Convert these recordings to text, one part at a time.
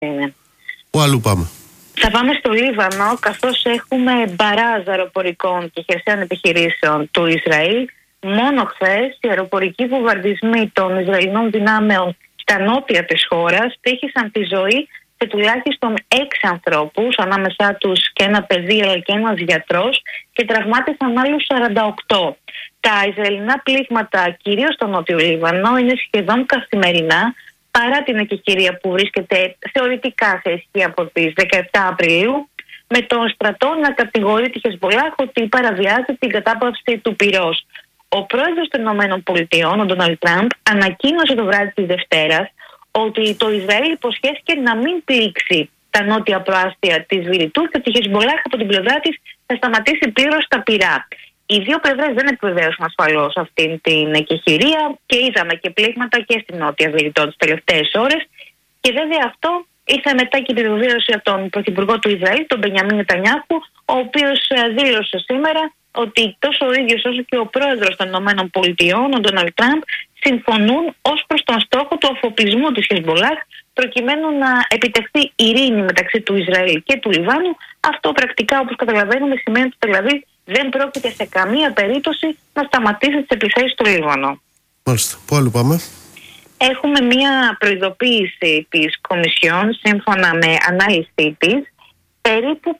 είναι. Πού αλλού πάμε? Θα πάμε στο Λίβανο, καθώς έχουμε μπαράζ αεροπορικών και χερσαίων επιχειρήσεων του Ισραήλ. Μόνο χθες οι αεροπορικοί βομβαρδισμοί των Ισραηλινών δυνάμεων στα νότια της χώρας τύχησαν τη ζωή σε τουλάχιστον 6 ανθρώπους, ανάμεσά τους και ένα παιδί αλλά και ένας γιατρός, και τραυμάτισαν άλλους 48. Τα Ισραηλινά πλήγματα, κυρίως στο νότιο Λίβανο, είναι σχεδόν καθημερινά, παρά την εκεχηρία που βρίσκεται θεωρητικά σε ισχύ από τις 17 Απριλίου, με τον στρατό να κατηγορεί τη Χεσμπολάχ ότι παραβιάζει την κατάπαυση του πυρός. Ο πρόεδρος των ΗΠΑ, ο Ντόναλντ Τραμπ, ανακοίνωσε το βράδυ της Δευτέρας ότι το Ισραήλ υποσχέθηκε να μην πλήξει τα νότια προάστια της Βηρητού και ότι η Χεσμπολάχ από την πλευρά της θα σταματήσει πλήρως τα πυρά. Οι δύο πλευρές δεν επιβεβαίωσαν ασφαλώς αυτήν την εκεχηρία και είδαμε και πλήγματα και στην νότια Βηρητό τις τελευταίες ώρες. Και βέβαια αυτό ήρθε μετά και η επιβεβαίωση από τον πρωθυπουργό του Ισραήλ, τον Μπενιαμίν Νετανιάχου, ο οποίος δήλωσε σήμερα ότι τόσο ο ίδιος όσο και ο πρόεδρος των ΗΠΑ, ο Ντόναλντ Τραμπ, συμφωνούν ως προς τον στόχο του αφοπλισμού της Χεσμπολάχ, προκειμένου να επιτευχθεί ειρήνη μεταξύ του Ισραήλ και του Λιβάνου. Αυτό πρακτικά, όπως καταλαβαίνουμε, σημαίνει ότι το Τελαβίβ δεν πρόκειται σε καμία περίπτωση να σταματήσει τις επιθέσεις στο Λίβανο. Μάλιστα. Πού αλλού πάμε? Έχουμε μία προειδοποίηση της Κομισιόν, σύμφωνα με ανάλυση της. Περίπου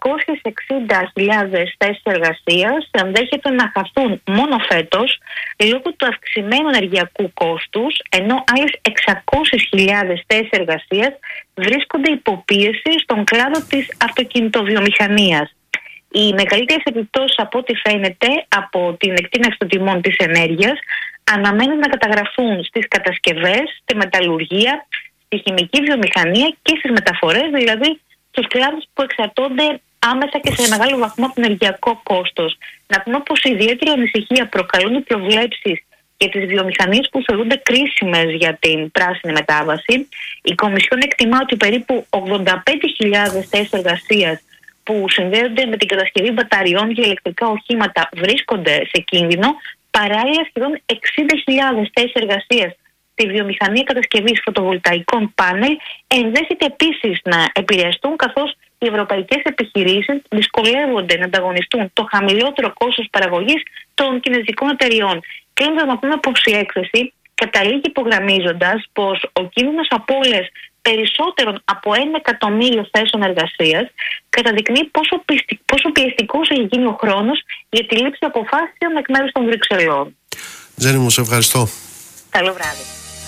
560.000 θέσεις εργασίας ενδέχεται να χαθούν μόνο φέτος λόγω του αυξημένου ενεργειακού κόστους, ενώ άλλες 600.000 θέσεις εργασίας βρίσκονται υποπίεση στον κλάδο της αυτοκινητοβιομηχανίας. Οι μεγαλύτερες επιπτώσεις, από ό,τι φαίνεται, από την εκτείναξη των τιμών της ενέργειας αναμένουν να καταγραφούν στις κατασκευές, στη μεταλλουργία, στη χημική βιομηχανία και στις μεταφορές, δηλαδή στους κλάδους που εξαρτώνται άμεσα και σε μεγάλο βαθμό από το ενεργειακό κόστος. Να πούμε πως ιδιαίτερη ανησυχία προκαλούν οι προβλέψεις για τις βιομηχανίες που θεωρούνται κρίσιμες για την πράσινη μετάβαση. Η Κομισιόν εκτιμά ότι περίπου 85.000 θέσεις εργασίας που συνδέονται με την κατασκευή μπαταριών για ηλεκτρικά οχήματα βρίσκονται σε κίνδυνο. Παράλληλα, σχεδόν 60.000 θέσεις εργασίας στη βιομηχανία κατασκευής φωτοβολταϊκών πάνελ ενδέχεται επίσης να επηρεαστούν, καθώς οι ευρωπαϊκές επιχειρήσεις δυσκολεύονται να ανταγωνιστούν το χαμηλότερο κόστος παραγωγής των κινεζικών εταιριών. Κλείνοντας, να πούμε πως η έκθεση καταλήγει υπογραμμίζοντας πως ο κίνδυνος απώλειας περισσότερων από 1 εκατομμύριο θέσεων εργασίας καταδεικνύει πόσο πιεστικός έχει γίνει ο χρόνος για τη λήψη αποφάσεων εκ μέρους των Βρυξελών. Τζέννη μου, σε ευχαριστώ. Καλό βράδυ.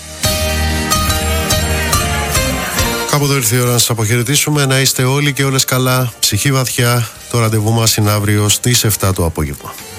Κάπου εδώ ήρθε η ώρα να σας αποχαιρετήσουμε. Να είστε όλοι και όλες καλά, ψυχή βαθιά. Το ραντεβού μας είναι αύριο στις 7 το απόγευμα.